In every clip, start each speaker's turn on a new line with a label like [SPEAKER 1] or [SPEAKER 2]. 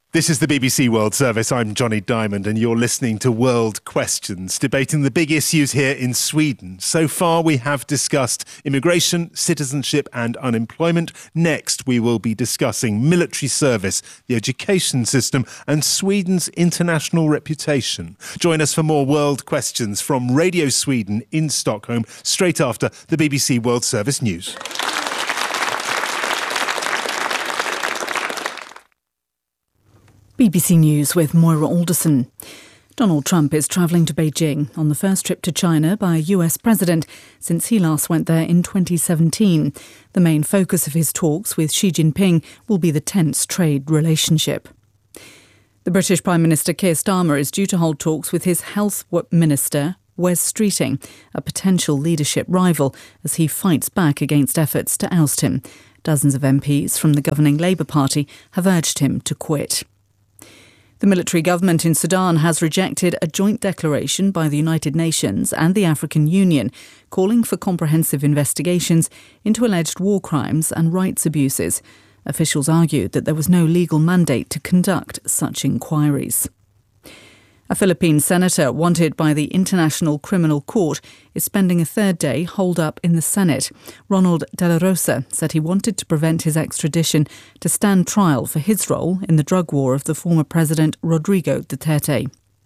[SPEAKER 1] This is the BBC World Service. I'm Johnny Diamond and you're listening to World Questions, debating the big issues here in Sweden. So far we have discussed immigration, citizenship and unemployment. Next we will be discussing military service, the education system and Sweden's international reputation. Join us for more World Questions from Radio Sweden in Stockholm straight after the BBC World Service news.
[SPEAKER 2] BBC News with Moira Alderson. Donald Trump is travelling to Beijing on the first trip to China by a US president since he last went there in 2017. The main focus of his talks with Xi Jinping will be the tense trade relationship. The British Prime Minister Keir Starmer is due to hold talks with his Health Minister, Wes Streeting, a potential leadership rival, as he fights back against efforts to oust him. Dozens of MPs from the governing Labour Party have urged him to quit. The military government in Sudan has rejected a joint declaration by the United Nations and the African Union calling for comprehensive investigations into alleged war crimes and rights abuses. Officials argued that there was no legal mandate to conduct such inquiries. A Philippine senator wanted by the International Criminal Court is spending a third day holed up in the Senate. Ronald De La Rosa said he wanted to prevent his extradition to stand trial for his role in the drug war of the former president Rodrigo Duterte.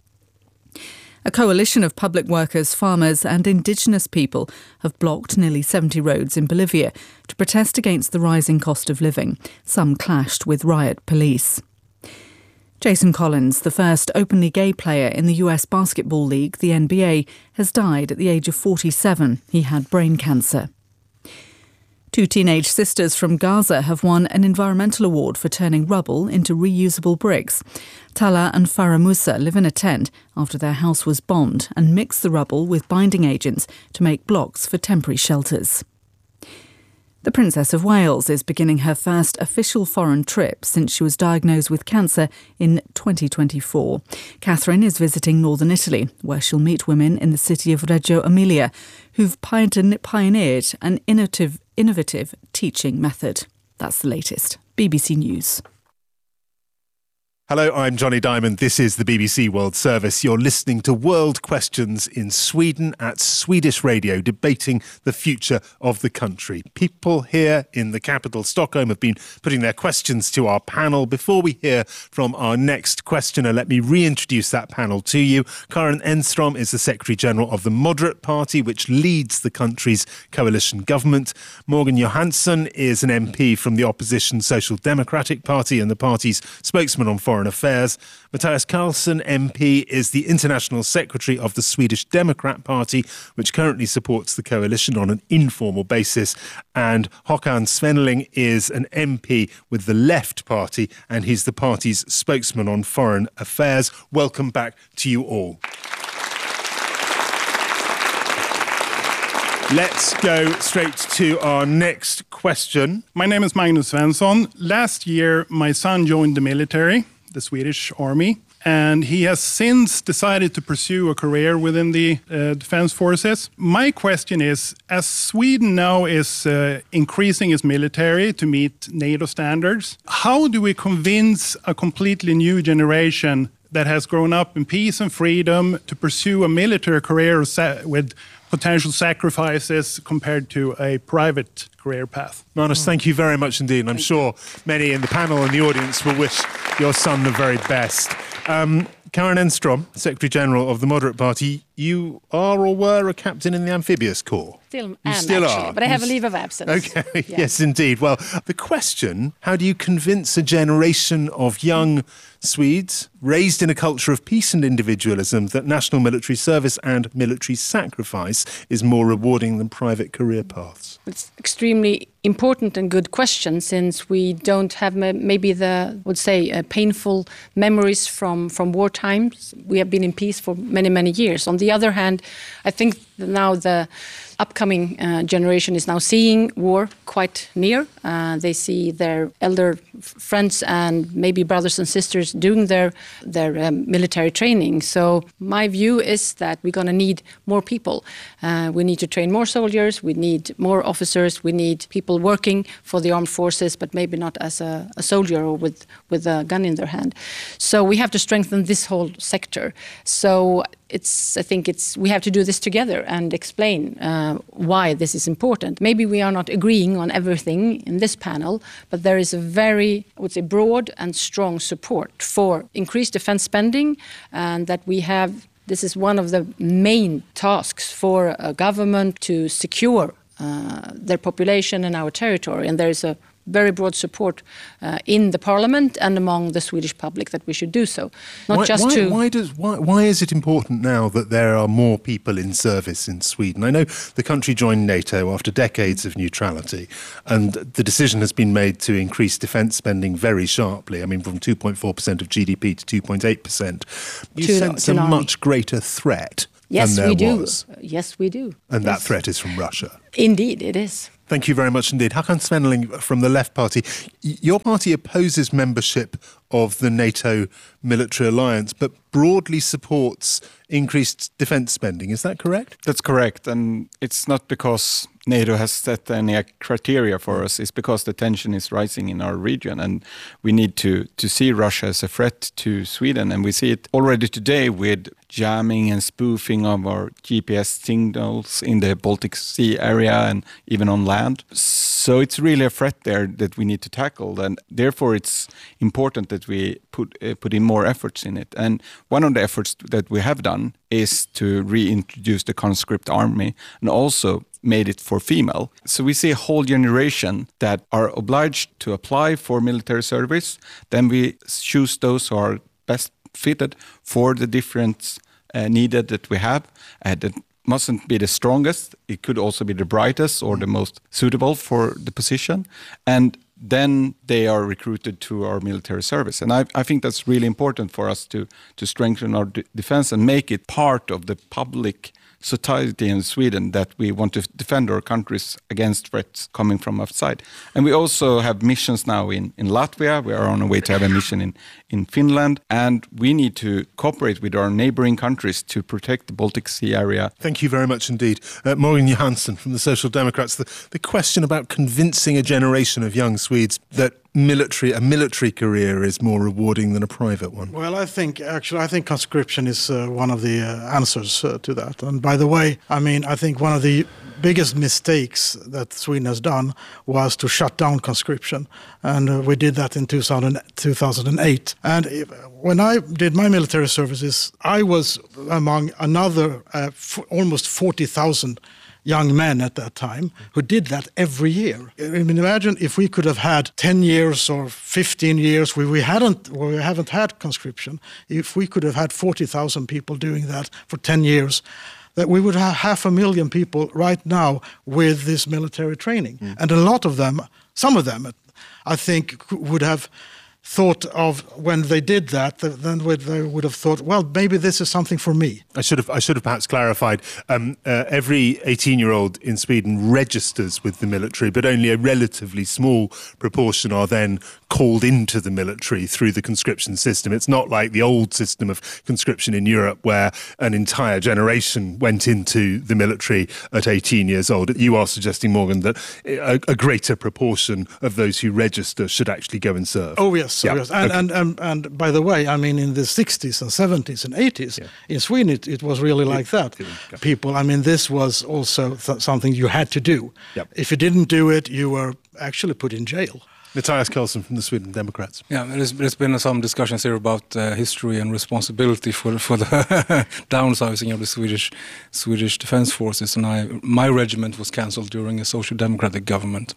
[SPEAKER 2] A coalition of public workers, farmers and indigenous people have blocked nearly 70 roads in Bolivia to protest against the rising cost of living. Some clashed with riot police. Jason Collins, the first openly gay player in the US Basketball League, the NBA, has died at the age of 47. He had brain cancer. Two teenage sisters from Gaza have won an environmental award for turning rubble into reusable bricks. Tala and Farah Musa live in a tent after their house was bombed and mix the rubble with binding agents to make blocks for temporary shelters. The Princess of Wales is beginning her first official foreign trip since she was diagnosed with cancer in 2024. Catherine is visiting northern Italy, where she'll meet women in the city of Reggio Emilia who've pioneered an innovative teaching method. That's the latest. BBC News.
[SPEAKER 1] Hello, I'm Johnny Diamond. This is the BBC World Service. You're listening to World Questions in Sweden at Swedish Radio, debating the future of the country. People here in the capital, Stockholm, have been putting their questions to our panel. Before we hear from our next questioner, let me reintroduce that panel to you. Karin Enstrom is the Secretary-General of the Moderate Party, which leads the country's coalition government. Morgan Johansson is an MP from the opposition Social Democratic Party and the party's spokesman on Foreign Affairs. Matthias Karlsson, MP, is the International Secretary of the Swedish Democrat Party, which currently supports the coalition on an informal basis. And Håkan Svenneling is an MP with the Left Party, and he's the party's spokesman on Foreign Affairs. Welcome back to you all. Let's go straight to our next question.
[SPEAKER 3] My name is Magnus Svensson. Last year, my son joined the military, the Swedish Army, and he has since decided to pursue a career within the defense forces. My question is, as Sweden now is increasing its military to meet NATO standards, how do we convince a completely new generation that has grown up in peace and freedom to pursue a military career with potential sacrifices compared to a private career path?
[SPEAKER 1] Magnus, thank you very much indeed. And I'm sure many in the panel and the audience will wish your son the very best. Karin Enstrom, Secretary-General of the Moderate Party, you are or were a captain in the Amphibious Corps.
[SPEAKER 4] Still are. But I have a leave of absence.
[SPEAKER 1] Okay,
[SPEAKER 4] yeah.
[SPEAKER 1] Yes, indeed. Well, the question, how do you convince a generation of young Swedes raised in a culture of peace and individualism that national military service and military sacrifice is more rewarding than private career paths?
[SPEAKER 4] It's extremely important and good question, since we don't have maybe painful memories from war times. We have been in peace for many, many years. On the other hand, I think now the upcoming generation is now seeing war quite near. They see their elder friends and maybe brothers and sisters doing their military training. So my view is that we're going to need more people. We need to train more soldiers. We need more officers. We need people working for the armed forces, but maybe not as a soldier or with a gun in their hand. So we have to strengthen this whole sector. So I think we have to do this together and explain why this is important. Maybe we are not agreeing on everything in this panel, but there is a very, I would say, broad and strong support for increased defense spending, and that we have. This is one of the main tasks for a government to secure their population and our territory, and there is a very broad support in the parliament and among the Swedish public that we should do so.
[SPEAKER 1] Why is it important now that there are more people in service in Sweden? I know the country joined NATO after decades of neutrality, and the decision has been made to increase defence spending very sharply. I mean, from 2.4% of GDP to 2.8%. You sense a much greater threat than there was.
[SPEAKER 4] Yes, we do.
[SPEAKER 1] And that threat is from Russia.
[SPEAKER 4] Indeed, it is.
[SPEAKER 1] Thank you very much indeed. Håkan Svenneling from the Left Party. Your party opposes membership of the NATO military alliance, but broadly supports increased defence spending. Is that correct?
[SPEAKER 5] That's correct. And it's not because NATO has set any criteria for us. It's because the tension is rising in our region, and we need to see Russia as a threat to Sweden. And we see it already today with jamming and spoofing of our GPS signals in the Baltic Sea area and even on land. So it's really a threat there that we need to tackle, and therefore it's important that we put in more efforts in it. And one of the efforts that we have done is to reintroduce the conscript army and also made it for female. So we see a whole generation that are obliged to apply for military service. Then we choose those who are best fitted for the different needed that we have. That mustn't be the strongest. It could also be the brightest or the most suitable for the position. And then they are recruited to our military service. And I think that's really important for us to strengthen our defense and make it part of the public society in Sweden that we want to defend our countries against threats coming from outside. And we also have missions now in Latvia. We are on our way to have a mission in Finland. And we need to cooperate with our neighboring countries to protect the Baltic Sea area.
[SPEAKER 1] Thank you very much indeed. Morgan Johansson from the Social Democrats. The question about convincing a generation of young Swedes that a military career is more rewarding than a private one.
[SPEAKER 6] Well, I think conscription is one of the answers to that. And by the way, I think one of the biggest mistakes that Sweden has done was to shut down conscription. And we did that in 2008. And when I did my military services, I was among another almost 40,000 young men at that time who did that every year. I mean, imagine if we could have had 10 years or 15 years where we haven't had conscription, if we could have had 40,000 people doing that for 10 years, that we would have 500,000 people right now with this military training. And a lot of them, some of them, I think would have thought of when they did that, then they would have thought, well, maybe this is something for me.
[SPEAKER 1] I should have perhaps clarified. Every 18-year-old in Sweden registers with the military, but only a relatively small proportion are then called into the military through the conscription system. It's not like the old system of conscription in Europe where an entire generation went into the military at 18 years old. You are suggesting, Morgan, that a greater proportion of those who register should actually go and serve.
[SPEAKER 6] Oh, yes. Yes. And by the way, I mean, in the 60s and 70s and 80s, in Sweden, it was really like that. People, this was also something you had to do. Yep. If you didn't do it, you were actually put in jail.
[SPEAKER 1] Matthias Karlsson from the Sweden Democrats.
[SPEAKER 7] Yeah, there's been some discussions here about history and responsibility for the downsizing of the Swedish defense forces, and my regiment was cancelled during a social democratic government.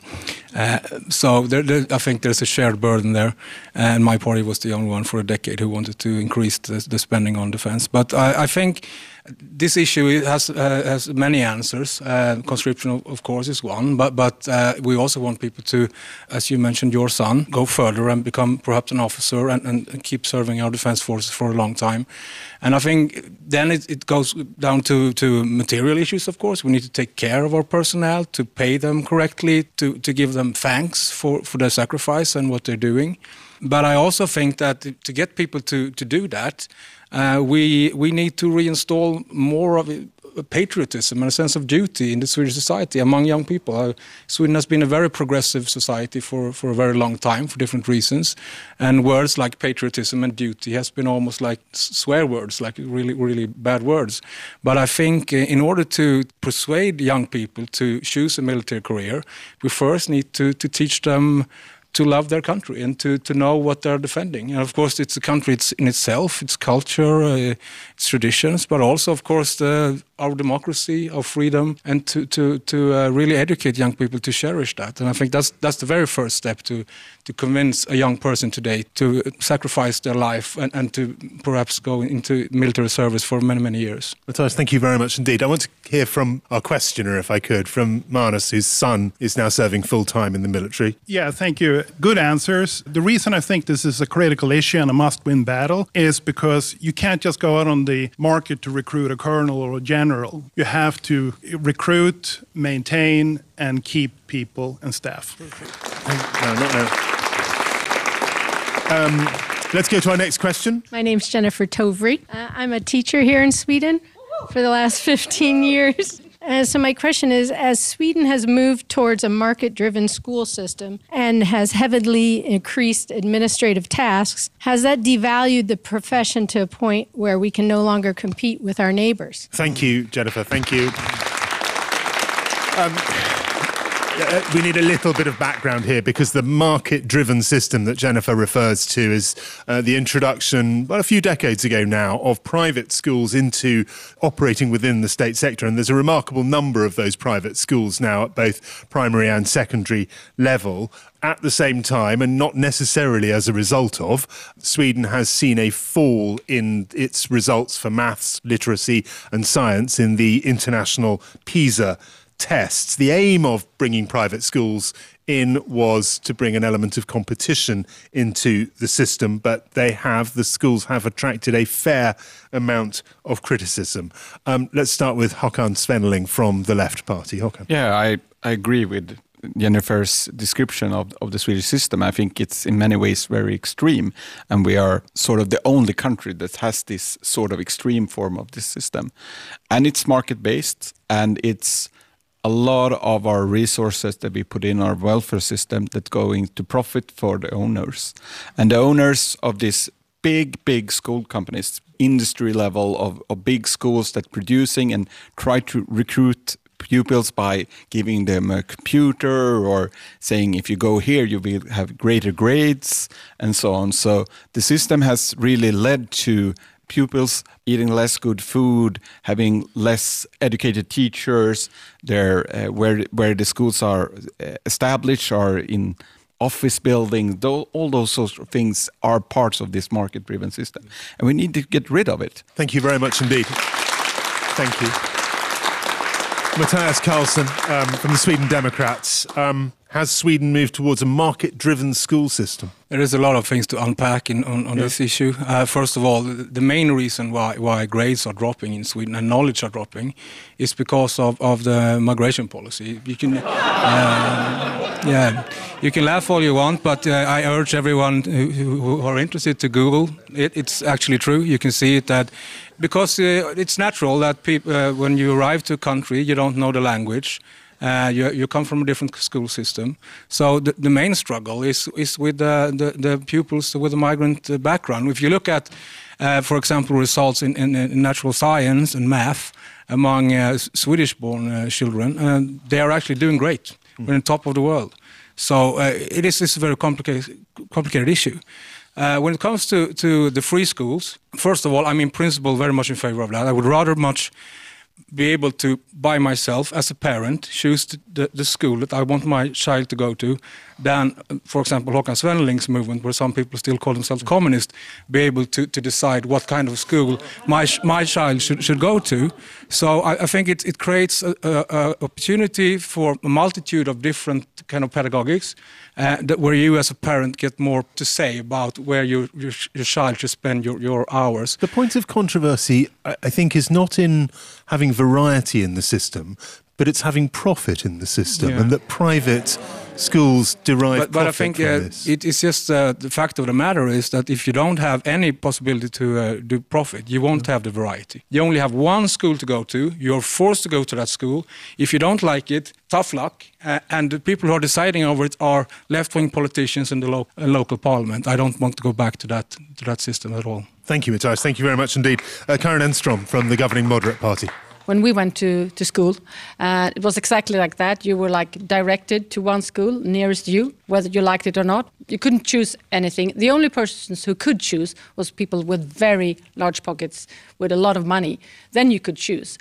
[SPEAKER 7] So I think there's a shared burden there, and my party was the only one for a decade who wanted to increase the spending on defense. But I think this issue has many answers. Conscription, of course, is one, but we also want people to, as you mentioned, your son, go further and become perhaps an officer and keep serving our defense forces for a long time. And I think then it goes down to material issues, of course. We need to take care of our personnel, to pay them correctly, to give them thanks for their sacrifice and what they're doing. But I also think that to get people to do that, we need to reinstall more of patriotism and a sense of duty in the Swedish society among young people. Sweden has been a very progressive society for a very long time for different reasons, and words like patriotism and duty has been almost like swear words, like really, really bad words. But I think in order to persuade young people to choose a military career, we first need to teach them to love their country and to know what they're defending. And of course, it's a country in itself, its culture, its traditions, but also, of course, our democracy, our freedom, and to really educate young people to cherish that. And I think that's the very first step to convince a young person today to sacrifice their life and to perhaps go into military service for many, many years.
[SPEAKER 1] Matthias, thank you very much indeed. I want to hear from our questioner, if I could, from Manus, whose son is now serving full-time in the military.
[SPEAKER 3] Yeah, thank you. Good answers. The reason I think this is a critical issue and a must-win battle is because you can't just go out on the market to recruit a colonel or a general. You have to recruit, maintain, and keep people and staff.
[SPEAKER 1] No, not now. Let's go to our next question.
[SPEAKER 8] My name's Jennifer Tovry. I'm a teacher here in Sweden for the last 15 years. So my question is, as Sweden has moved towards a market-driven school system and has heavily increased administrative tasks, has that devalued the profession to a point where we can no longer compete with our neighbors?
[SPEAKER 1] Thank you, Jennifer. Thank you. We need a little bit of background here because the market-driven system that Jennifer refers to is the introduction, a few decades ago now, of private schools into operating within the state sector. And there's a remarkable number of those private schools now at both primary and secondary level. At the same time, and not necessarily as a result of, Sweden has seen a fall in its results for maths, literacy and science in the international PISA tests. The aim of bringing private schools in was to bring an element of competition into the system, but the schools have attracted a fair amount of criticism. Let's start with Håkan Svenneling from the Left Party. Håkan.
[SPEAKER 5] Yeah, I agree with Jennifer's description of the Swedish system. I think it's in many ways very extreme, and we are sort of the only country that has this sort of extreme form of this system. And it's market-based, and it's a lot of our resources that we put in our welfare system that going to profit for the owners. And the owners of these big school companies, industry level of big schools that producing and try to recruit pupils by giving them a computer or saying if you go here you will have greater grades and so on. So the system has really led to pupils eating less good food, having less educated teachers. Where the schools are established are in office buildings. All those sorts of things are parts of this market-driven system, and we need to get rid of it.
[SPEAKER 1] Thank you very much indeed. Thank you. Matthias Karlsson from the Sweden Democrats. Has Sweden moved towards a market-driven school system?
[SPEAKER 7] There is a lot of things to unpack on this issue. First of all, the main reason why grades are dropping in Sweden and knowledge are dropping is because of the migration policy. You can, you can laugh all you want, but I urge everyone who are interested to Google it. It's actually true. You can see it that because it's natural that people, when you arrive to a country, you don't know the language. You come from a different school system. So the main struggle is with the pupils with a migrant background. If you look at, for example, results in natural science and math among Swedish-born children, they are actually doing great. We're on top of the world. So it's a very complicated issue. When it comes to the free schools, first of all, I'm in principle very much in favor of that. I would rather much be able to, by myself as a parent, choose the school that I want my child to go to, than, for example, Håkan Svenneling's movement, where some people still call themselves communist, be able to decide what kind of school my child should go to. So I think it creates an opportunity for a multitude of different kind of pedagogics, where you as a parent get more to say about where your child should spend your hours.
[SPEAKER 1] The point of controversy, I think, is not in having variety in the system, but it's having profit in the system, and that private schools derive
[SPEAKER 7] but
[SPEAKER 1] profit
[SPEAKER 7] I think
[SPEAKER 1] from this.
[SPEAKER 7] it is just the fact of the matter is that if you don't have any possibility to do profit, you won't have the variety. You only have one school to go to. You're forced to go to that school. If you don't like it, tough luck. And the people who are deciding over it are left-wing politicians in the local parliament. I don't want to go back to that system at all.
[SPEAKER 1] Thank you, Matthias. Thank you very much indeed. Karin Enstrom from the governing Moderate Party.
[SPEAKER 4] When we went to school, it was exactly like that. You were directed to one school nearest you, whether you liked it or not. You couldn't choose anything. The only persons who could choose was people with very large pockets, with a lot of money. Then you could choose.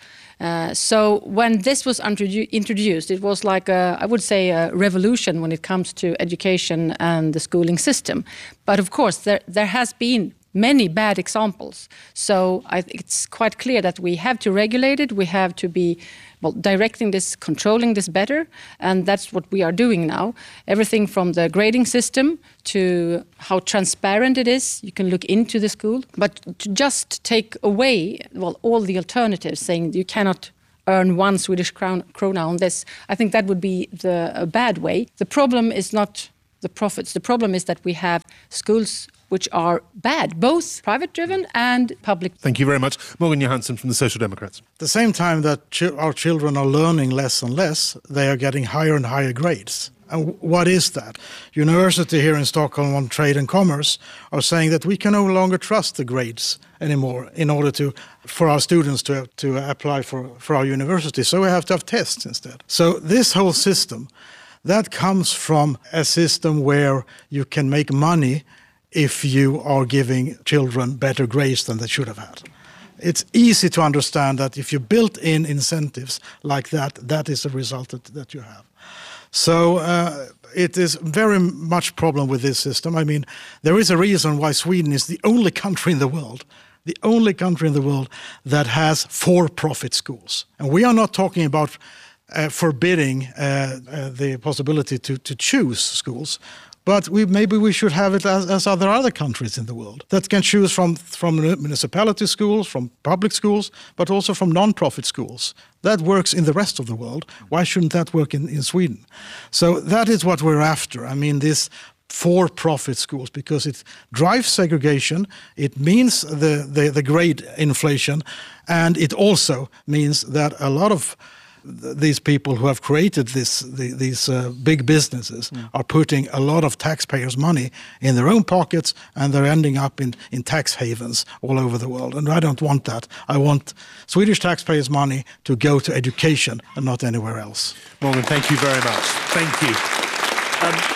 [SPEAKER 4] So when this was introduced, it was I would say, a revolution when it comes to education and the schooling system. But of course, there has been many bad examples. So it's quite clear that we have to regulate it. We have to be directing this, controlling this better. And that's what we are doing now. Everything from the grading system to how transparent it is. You can look into the school. But to just take away all the alternatives, saying you cannot earn 1 Swedish krona on this, I think that would be a bad way. The problem is not the profits. The problem is that we have schools which are bad, both private-driven and public.
[SPEAKER 1] Thank you very much. Morgan Johansson from the Social Democrats.
[SPEAKER 6] At the same time that our children are learning less and less, they are getting higher and higher grades. And what is that? University here in Stockholm on Trade and Commerce are saying that we can no longer trust the grades anymore in order for our students to apply for our university. So we have to have tests instead. So this whole system, that comes from a system where you can make money if you are giving children better grades than they should have had. It's easy to understand that if you built in incentives like that, that is the result that you have. So it is very much problem with this system. I mean, there is a reason why Sweden is the only country in the world that has for-profit schools. And we are not talking about forbidding the possibility to choose schools. But maybe we should have it as other countries in the world that can choose from municipality schools, from public schools, but also from non-profit schools. That works in the rest of the world. Why shouldn't that work in Sweden? So that is what we're after. I mean, this for-profit schools, because it drives segregation, it means the grade inflation, and it also means that a lot of these people who have created these big businesses are putting a lot of taxpayers' money in their own pockets, and they're ending up in tax havens all over the world. And I don't want that. I want Swedish taxpayers' money to go to education and not anywhere else.
[SPEAKER 1] Morgan, thank you very much. Thank you.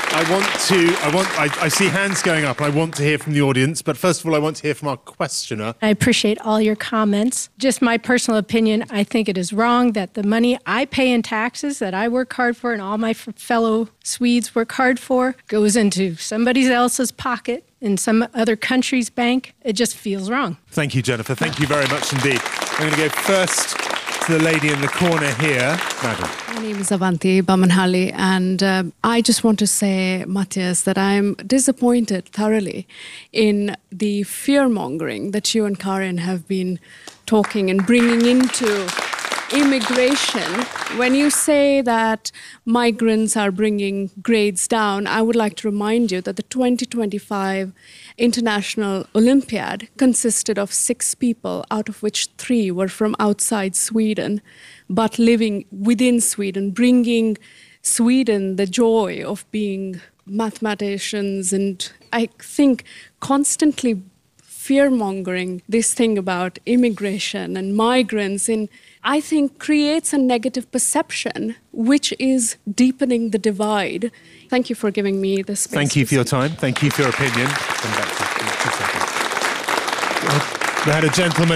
[SPEAKER 1] I see hands going up. I want to hear from the audience, but first of all, I want to hear from our questioner.
[SPEAKER 8] I appreciate all your comments. Just my personal opinion, I think it is wrong that the money I pay in taxes that I work hard for and all my fellow Swedes work hard for goes into somebody else's pocket in some other country's bank. It just feels wrong.
[SPEAKER 1] Thank you, Jennifer. Thank you very much indeed. I'm going to go first to the lady in the corner here. Madam.
[SPEAKER 9] My name is Avanti Bamanhalli, and I just want to say, Matthias, that I'm disappointed thoroughly in the fear-mongering that you and Karin have been talking and bringing into immigration. When you say that migrants are bringing grades down, I would like to remind you that the 2025 International Olympiad consisted of 6 people, out of which 3 were from outside Sweden, but living within Sweden, bringing Sweden the joy of being mathematicians. And I think constantly fear-mongering this thing about immigration and migrants, I think creates a negative perception, which is deepening the divide. Thank you for giving me this space.
[SPEAKER 1] Thank you for your time. Thank you for your opinion. Come back to you in 2 seconds. We had a gentleman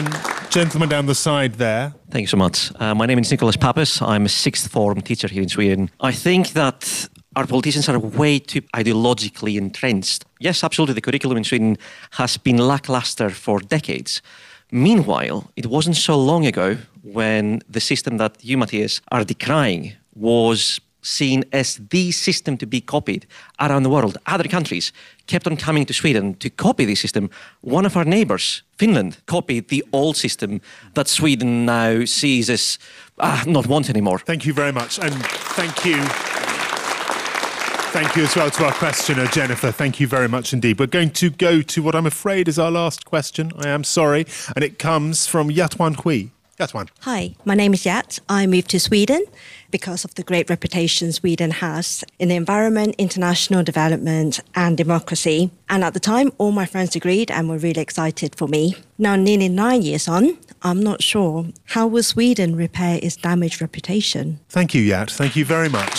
[SPEAKER 1] Gentleman down the side there.
[SPEAKER 10] Thank you so much. My name is Nicholas Pappas. I'm a sixth form teacher here in Sweden. I think that our politicians are way too ideologically entrenched. Yes, absolutely, the curriculum in Sweden has been lackluster for decades. Meanwhile, it wasn't so long ago when the system that you, Matthias, are decrying was seen as the system to be copied around the world. Other countries kept on coming to Sweden to copy this system. One of our neighbours, Finland, copied the old system that Sweden now sees as not want anymore.
[SPEAKER 1] Thank you very much, and thank you. Thank you as well to our questioner, Jennifer. Thank you very much indeed. We're going to go to what I'm afraid is our last question. I am sorry. And it comes from Yatwan Hui. Yatwan.
[SPEAKER 11] Hi, my name is Yat. I moved to Sweden because of the great reputation Sweden has in the environment, international development and democracy. And at the time, all my friends agreed and were really excited for me. Now, nearly 9 years on, I'm not sure. How will Sweden repair its damaged reputation?
[SPEAKER 1] Thank you, Yat. Thank you very much.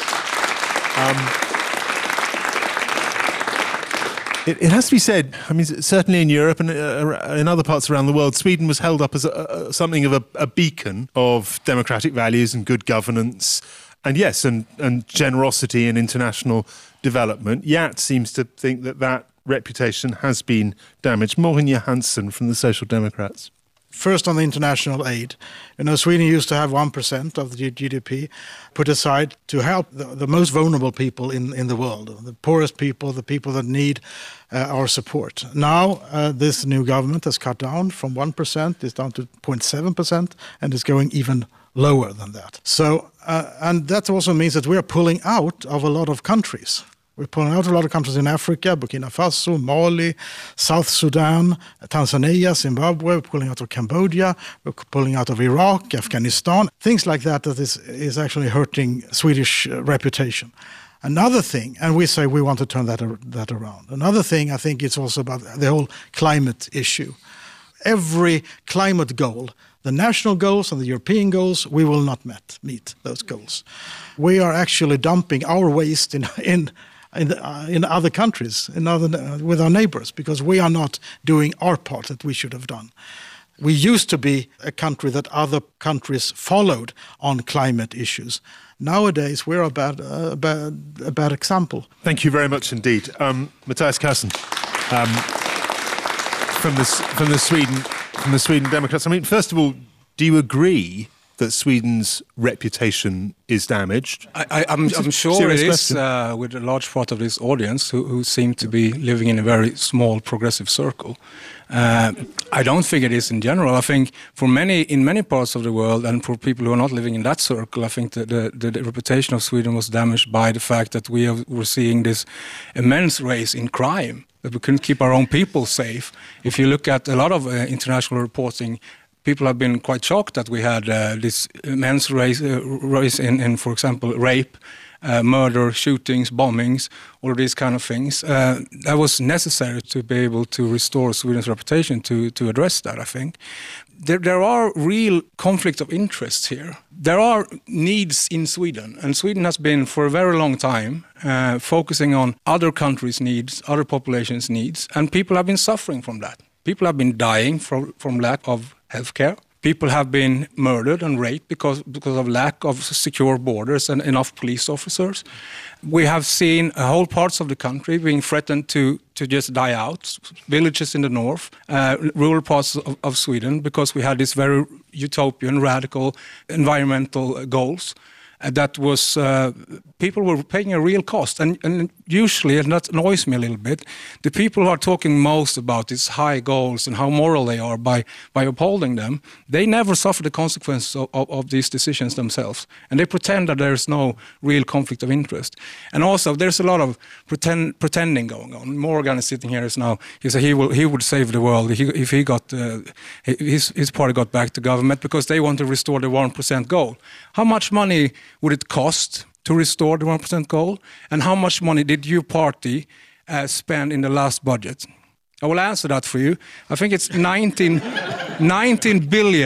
[SPEAKER 1] It has to be said, I mean, certainly in Europe and in other parts around the world, Sweden was held up as something of a beacon of democratic values and good governance, and yes, and generosity and international development. Yat seems to think that reputation has been damaged. Morgan Johansson from the Social Democrats.
[SPEAKER 6] First, on the international aid, Sweden used to have 1% of the GDP put aside to help the most vulnerable people in the world, the poorest people, the people that need our support. Now, this new government has cut down from 1%, it's down to 0.7%, and is going even lower than that. So, and that also means that we are pulling out of a lot of countries. We're pulling out a lot of countries in Africa, Burkina Faso, Mali, South Sudan, Tanzania, Zimbabwe. We're pulling out of Cambodia. We're pulling out of Iraq, Afghanistan. Things like that is actually hurting Swedish reputation. Another thing, and we say we want to turn that around. Another thing, I think it's also about the whole climate issue. Every climate goal, the national goals and the European goals, we will not meet those goals. We are actually dumping our waste in other countries, with our neighbors, because we are not doing our part that we should have done. We used to be a country that other countries followed on climate issues. Nowadays, we're a bad example.
[SPEAKER 1] Thank you very much indeed. Matthias Carlsson, from the Sweden Democrats. I mean, first of all, do you agree that Sweden's reputation is damaged?
[SPEAKER 7] I'm sure it is, with a large part of this audience who seem to be living in a very small progressive circle. I don't think it is in general. I think in many parts of the world, and for people who are not living in that circle, I think that the reputation of Sweden was damaged by the fact that we're seeing this immense rise in crime, that we couldn't keep our own people safe. If you look at a lot of international reporting, people have been quite shocked that we had this immense rise in, for example, rape, murder, shootings, bombings, all of these kind of things. That was necessary to be able to restore Sweden's reputation to address that, I think. There are real conflicts of interest here. There are needs in Sweden, and Sweden has been for a very long time focusing on other countries' needs, other populations' needs, and people have been suffering from that. People have been dying from lack of healthcare. People have been murdered and raped because of lack of secure borders and enough police officers. We have seen whole parts of the country being threatened to just die out. Villages in the north, rural parts of Sweden, because we had these very utopian, radical environmental goals. That was, people were paying a real cost. And usually, and that annoys me a little bit, the people who are talking most about these high goals and how moral they are by upholding them, they never suffer the consequences of these decisions themselves. And they pretend that there's no real conflict of interest. And also, there's a lot of pretending going on. Morgan is sitting here now. He said he would save the world if he got, his party got back to government because they want to restore the 1% goal. How much money would it cost to restore the 1% goal? And how much money did your party spend in the last budget? I will answer that for you. I think it's 19 billion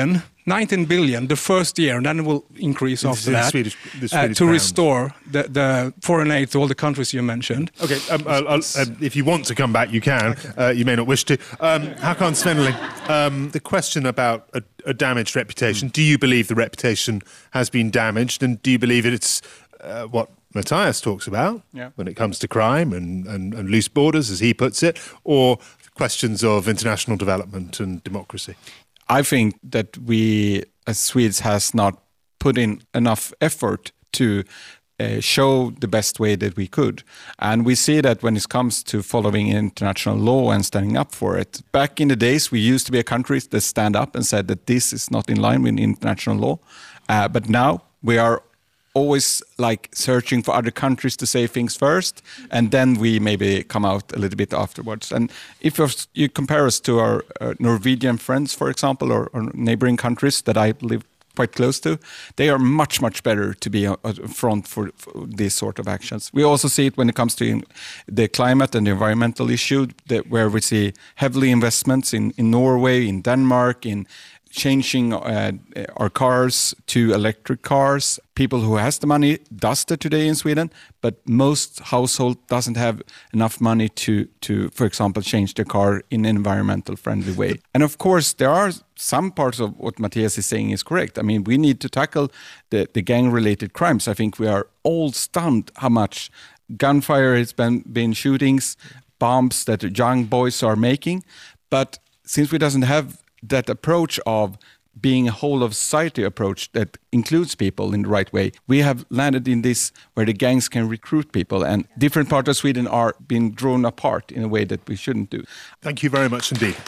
[SPEAKER 7] 19 billion the first year, and then it will increase after that,
[SPEAKER 1] the Swedish
[SPEAKER 7] to
[SPEAKER 1] crowns.
[SPEAKER 7] restore the foreign aid to all the countries you mentioned.
[SPEAKER 1] Okay, if you want to come back, you can. You may not wish to. Hakan Svenneling, the question about a damaged reputation. Do you believe the reputation has been damaged, and do you believe it's what Matthias talks about when it comes to crime and loose borders, as he puts it, or questions of international development and democracy?
[SPEAKER 5] I think that we as Swedes has not put in enough effort to show the best way that we could. And we see that when it comes to following international law and standing up for it. Back in the days, we used to be a country that stand up and said that this is not in line with international law. But now we are always like searching for other countries to say things first, and then we maybe come out a little bit afterwards. And if you compare us to our Norwegian friends, for example, or neighboring countries that I live quite close to, they are much, much better to be on front for these sort of actions. We also see it when it comes to the climate and the environmental issue, where we see heavily investments in Norway, in Denmark, in changing our cars to electric cars. People who has the money does that today in Sweden, but most household doesn't have enough money to for example, change their car in an environmental friendly way. And of course, there are some parts of what Matthias is saying is correct. I mean, we need to tackle the gang-related crimes. I think we are all stunned how much gunfire has been shootings, bombs that young boys are making. But since we doesn't have that approach of being a whole of society approach that includes people in the right way, we have landed in this where the gangs can recruit people, and different parts of Sweden are being drawn apart in a way that we shouldn't do.
[SPEAKER 1] Thank you very much indeed.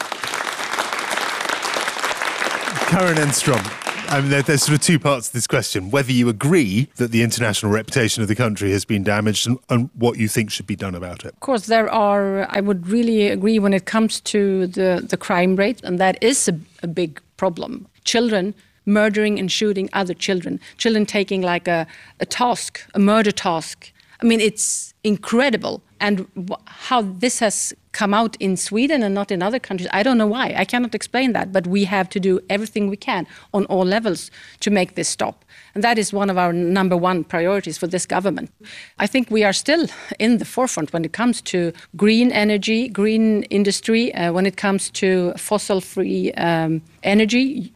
[SPEAKER 1] Karin Enstrom, there's sort of two parts to this question. Whether you agree that the international reputation of the country has been damaged and what you think should be done about it.
[SPEAKER 4] Of course, I would really agree when it comes to the crime rate, and that is a big problem. Children murdering and shooting other children. Children taking like a task, a murder task. I mean, it's incredible. And how this has come out in Sweden and not in other countries, I don't know why. I cannot explain that. But we have to do everything we can on all levels to make this stop. And that is one of our number one priorities for this government. I think we are still in the forefront when it comes to green energy, green industry, when it comes to fossil-free energy.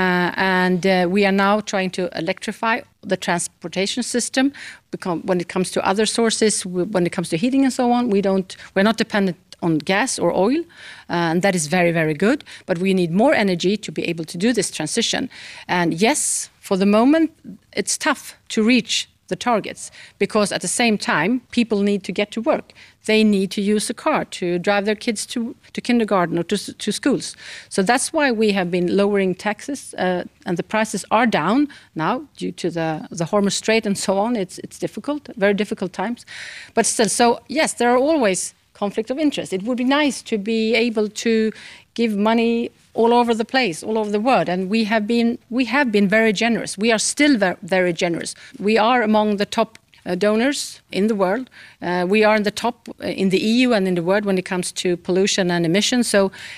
[SPEAKER 4] And we are now trying to electrify the transportation system. Because when it comes to other sources, when it comes to heating and so on, we're not dependent on gas or oil, and that is very, very good. But we need more energy to be able to do this transition. And yes, for the moment, it's tough to reach the targets because at the same time, people need to get to work. They need to use a car to drive their kids to kindergarten or to schools. So that's why we have been lowering taxes, and the prices are down now due to the Hormuz Strait and so on. It's difficult, very difficult times. But still, so yes, there are always conflict of interest. It would be nice to be able to give money all over the place, all over the world, and we have been very generous. We are still very generous. We are among the top donors in the world. We are in the top in the EU and in the world when it comes to pollution and emissions.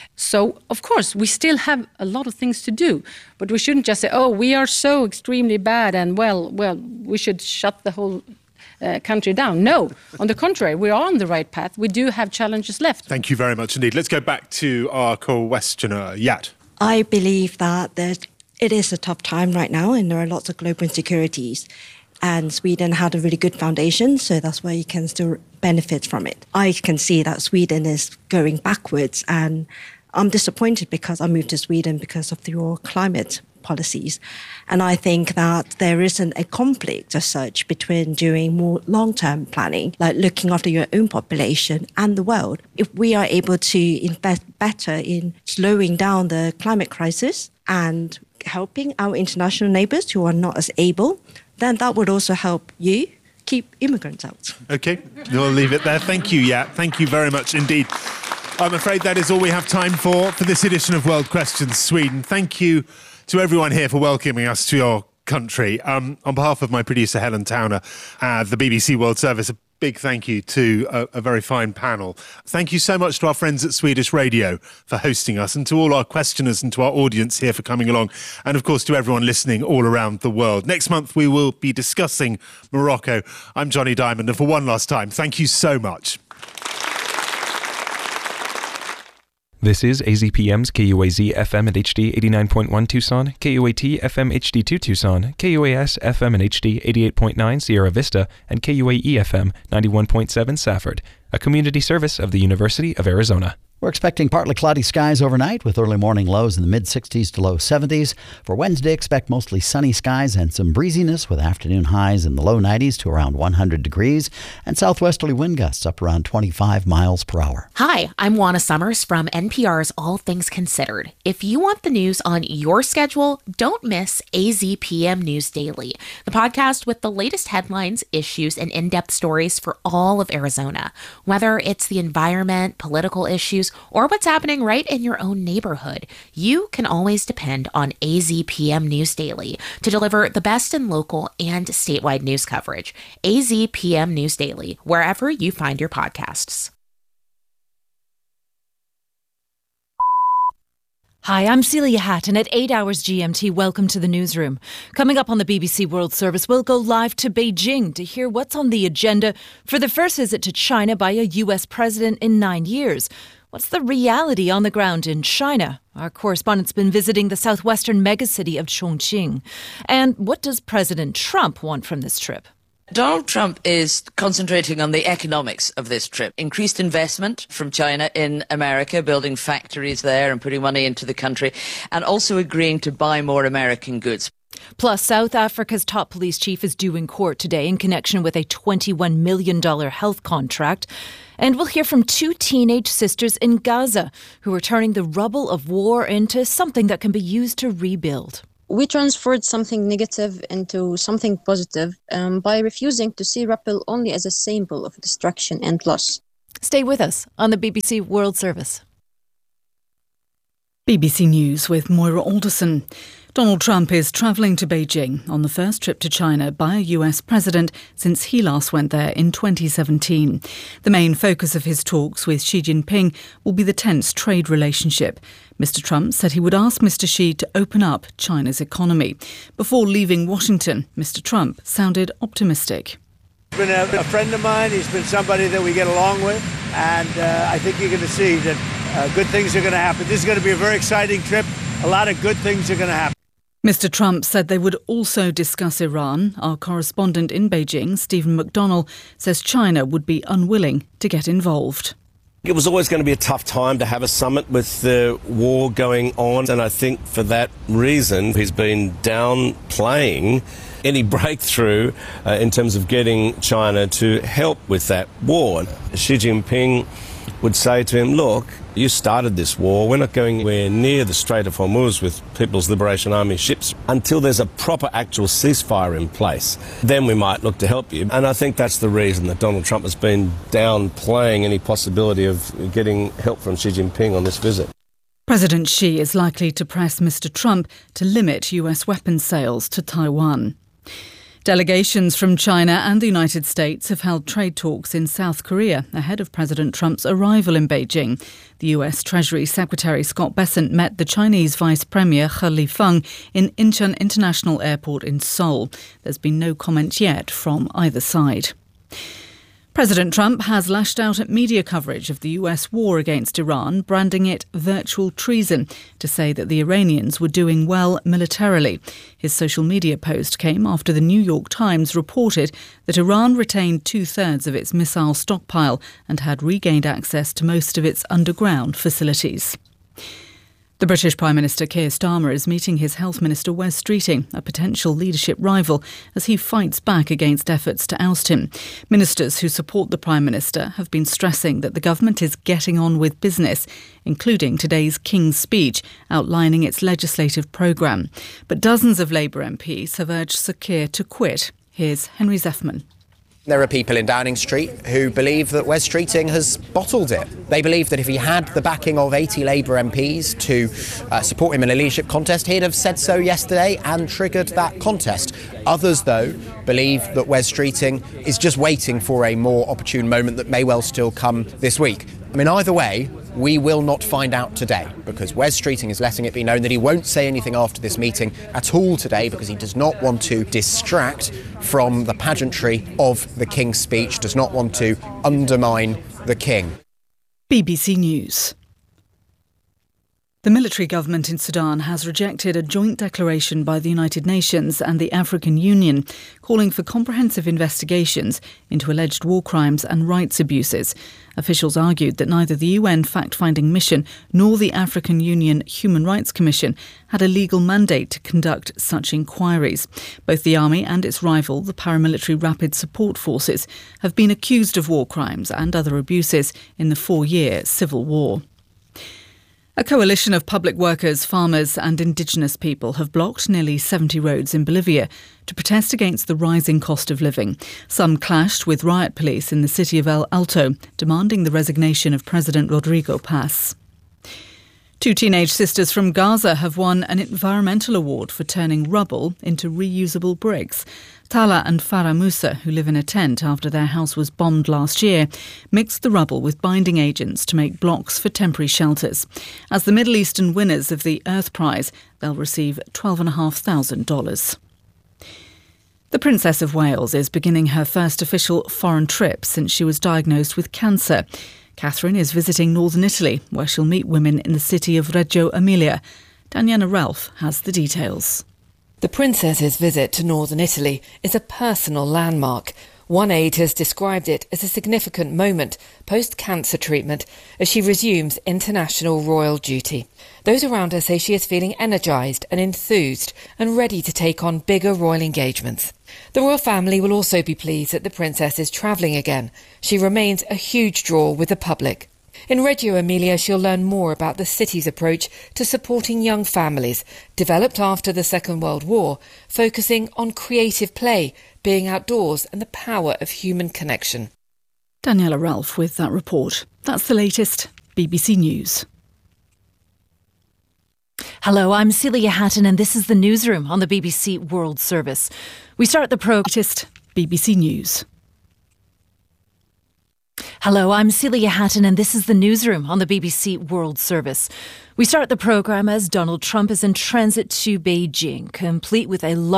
[SPEAKER 4] So of course we still have a lot of things to do, but we shouldn't just say, oh, we are so extremely bad and well, we should shut the whole country down. No, on the contrary, we are on the right path. We do have challenges left.
[SPEAKER 1] Thank you very much indeed. Let's go back to our co-questioner, Yat.
[SPEAKER 11] I believe that it is a tough time right now, and there are lots of global insecurities. And Sweden had a really good foundation, so that's why you can still benefit from it. I can see that Sweden is going backwards, and I'm disappointed because I moved to Sweden because of your climate policies. And I think that there isn't a conflict as such between doing more long-term planning, like looking after your own population and the world. If we are able to invest better in slowing down the climate crisis and helping our international neighbours who are not as able, then that would also help you keep immigrants out.
[SPEAKER 1] Okay, we'll leave it there. Thank you, Yat. Thank you very much indeed. I'm afraid that is all we have time for this edition of World Questions Sweden. Thank you to everyone here for welcoming us to your country. On behalf of my producer, Helen Towner, the BBC World Service, a big thank you to a very fine panel. Thank you so much to our friends at Swedish Radio for hosting us, and to all our questioners and to our audience here for coming along, and of course to everyone listening all around the world. Next month we will be discussing Morocco. I'm Johnny Diamond, and for one last time, thank you so much.
[SPEAKER 12] This is AZPM's KUAZ FM and HD 89.1 Tucson, KUAT FM HD2 Tucson, KUAS FM and HD 88.9 Sierra Vista, and KUAE FM 91.7 Safford, a community service of the University of Arizona.
[SPEAKER 13] We're expecting partly cloudy skies overnight with early morning lows in the mid-60s to low 70s. For Wednesday, expect mostly sunny skies and some breeziness with afternoon highs in the low 90s to around 100 degrees and southwesterly wind gusts up around 25 miles per hour.
[SPEAKER 14] Hi, I'm Juana Summers from NPR's All Things Considered. If you want the news on your schedule, don't miss AZPM News Daily, the podcast with the latest headlines, issues, and in-depth stories for all of Arizona. Whether it's the environment, political issues, or what's happening right in your own neighborhood, you can always depend on AZPM News Daily to deliver the best in local and statewide news coverage. AZPM News Daily, wherever you find your podcasts.
[SPEAKER 15] Hi, I'm Celia Hatton at 8 hours GMT. Welcome to the newsroom. Coming up on the BBC World Service, we'll go live to Beijing to hear what's on the agenda for the first visit to China by a US president in 9 years. What's the reality on the ground in China? Our correspondent's been visiting the southwestern megacity of Chongqing. And what does President Trump want from this trip?
[SPEAKER 16] Donald Trump is concentrating on the economics of this trip. Increased investment from China in America, building factories there and putting money into the country, and also agreeing to buy more American goods.
[SPEAKER 15] Plus, South Africa's top police chief is due in court today in connection with a $21 million health contract. And we'll hear from 2 teenage sisters in Gaza who are turning the rubble of war into something that can be used to rebuild.
[SPEAKER 17] We transferred something negative into something positive by refusing to see rubble only as a symbol of destruction and loss.
[SPEAKER 15] Stay with us on the BBC World Service.
[SPEAKER 2] BBC News with Moira Alderson. Donald Trump is travelling to Beijing on the first trip to China by a US president since he last went there in 2017. The main focus of his talks with Xi Jinping will be the tense trade relationship. Mr. Trump said he would ask Mr. Xi to open up China's economy. Before leaving Washington, Mr. Trump sounded optimistic.
[SPEAKER 18] He's been a friend of mine. He's been somebody that we get along with. And I think you're going to see that good things are going to happen. This is going to be a very exciting trip. A lot of good things are going to happen.
[SPEAKER 2] Mr. Trump said they would also discuss Iran. Our correspondent in Beijing, Stephen McDonnell, says China would be unwilling to get involved.
[SPEAKER 19] It was always going to be a tough time to have a summit with the war going on, and I think for that reason he's been downplaying any breakthrough in terms of getting China to help with that war. Xi Jinping would say to him, look, you started this war. We're not going anywhere near the Strait of Hormuz with People's Liberation Army ships until there's a proper actual ceasefire in place. Then we might look to help you. And I think that's the reason that Donald Trump has been downplaying any possibility of getting help from Xi Jinping on this visit.
[SPEAKER 2] President Xi is likely to press Mr. Trump to limit US weapons sales to Taiwan. Delegations from China and the United States have held trade talks in South Korea ahead of President Trump's arrival in Beijing. The US Treasury Secretary Scott Bessent met the Chinese Vice Premier He Lifeng in Incheon International Airport in Seoul. There's been no comment yet from either side. President Trump has lashed out at media coverage of the US war against Iran, branding it virtual treason, to say that the Iranians were doing well militarily. His social media post came after the New York Times reported that Iran retained 2/3 of its missile stockpile and had regained access to most of its underground facilities. The British Prime Minister Keir Starmer is meeting his Health Minister Wes Streeting, a potential leadership rival, as he fights back against efforts to oust him. Ministers who support the Prime Minister have been stressing that the government is getting on with business, including today's King's speech outlining its legislative programme. But dozens of Labour MPs have urged Sir Keir to quit. Here's Henry Zeffman.
[SPEAKER 20] There are people in Downing Street who believe that Wes Streeting has bottled it. They believe that if he had the backing of 80 Labour MPs to support him in a leadership contest, he'd have said so yesterday and triggered that contest. Others, though, believe that Wes Streeting is just waiting for a more opportune moment that may well still come this week. I mean, either way, we will not find out today, because Wes Streeting is letting it be known that he won't say anything after this meeting at all today, because he does not want to distract from the pageantry of the King's speech, does not want to undermine the King.
[SPEAKER 2] BBC News. The military government in Sudan has rejected a joint declaration by the United Nations and the African Union calling for comprehensive investigations into alleged war crimes and rights abuses. Officials argued that neither the UN fact-finding mission nor the African Union Human Rights Commission had a legal mandate to conduct such inquiries. Both the army and its rival, the paramilitary Rapid Support Forces, have been accused of war crimes and other abuses in the 4-year civil war. A coalition of public workers, farmers and indigenous people have blocked nearly 70 roads in Bolivia to protest against the rising cost of living. Some clashed with riot police in the city of El Alto, demanding the resignation of President Rodrigo Paz. 2 teenage sisters from Gaza have won an environmental award for turning rubble into reusable bricks. Tala and Farah Musa, who live in a tent after their house was bombed last year, mixed the rubble with binding agents to make blocks for temporary shelters. As the Middle Eastern winners of the Earth Prize, they'll receive $12,500. The Princess of Wales is beginning her first official foreign trip since she was diagnosed with cancer. Catherine is visiting northern Italy, where she'll meet women in the city of Reggio Emilia. Daniela Ralph has the details.
[SPEAKER 21] The princess's visit to northern Italy is a personal landmark. One aide has described it as a significant moment post-cancer treatment as she resumes international royal duty. Those around her say she is feeling energised and enthused and ready to take on bigger royal engagements. The royal family will also be pleased that the princess is travelling again. She remains a huge draw with the public. In Reggio Emilia, she'll learn more about the city's approach to supporting young families, developed after the Second World War, focusing on creative play, being outdoors and the power of human connection.
[SPEAKER 2] Daniela Ralph with that report. That's the latest. BBC News.
[SPEAKER 15] Hello, I'm Celia Hatton and this is the Newsroom on the BBC World Service. We start the programme.
[SPEAKER 2] BBC News.
[SPEAKER 15] Hello, I'm Celia Hatton and this is the Newsroom on the BBC World Service. We start the programme as Donald Trump is in transit to Beijing, complete with a